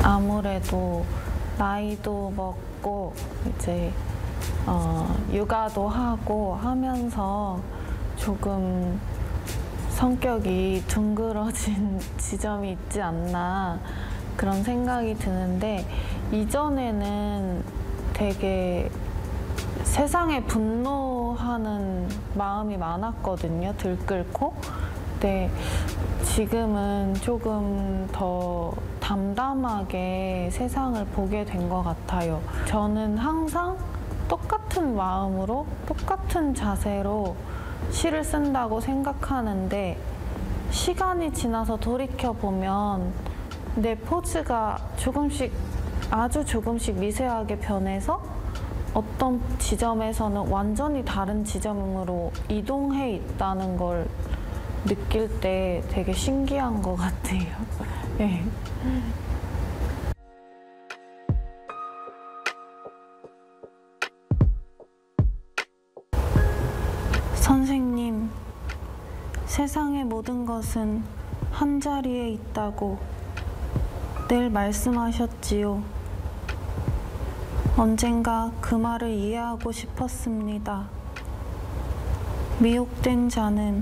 아무래도 나이도 먹고 이제 육아도 하고 하면서 조금 성격이 둥그러진 지점이 있지 않나 그런 생각이 드는데, 이전에는 되게 세상에 분노하는 마음이 많았거든요. 들끓고. 근데 지금은 조금 더 담담하게 세상을 보게 된 것 같아요. 저는 항상 똑같은 마음으로 똑같은 자세로 시를 쓴다고 생각하는데, 시간이 지나서 돌이켜보면 내 포즈가 조금씩, 아주 조금씩 미세하게 변해서 어떤 지점에서는 완전히 다른 지점으로 이동해 있다는 걸 느낄 때 되게 신기한 것 같아요. 네. 선생님, 세상의 모든 것은 한자리에 있다고 늘 말씀하셨지요. 언젠가 그 말을 이해하고 싶었습니다. 미혹된 자는